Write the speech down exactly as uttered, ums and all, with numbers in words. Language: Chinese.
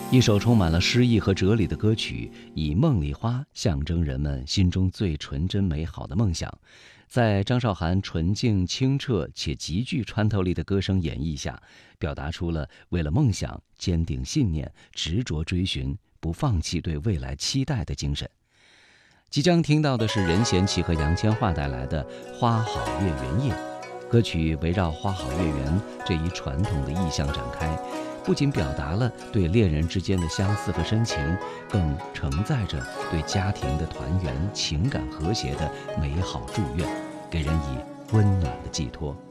一首充满了诗意和哲理的歌曲，以梦里花象征人们心中最纯真美好的梦想。在张韶涵纯净清澈且极具穿透力的歌声演绎下，表达出了为了梦想坚定信念、执着追寻、不放弃对未来期待的精神。即将听到的是任贤齐和杨千嬅带来的《花好月圆夜》。歌曲围绕花好月圆这一传统的意象展开，不仅表达了对恋人之间的相似和深情，更承载着对家庭的团圆、情感和谐的美好祝愿，给人以温暖的寄托。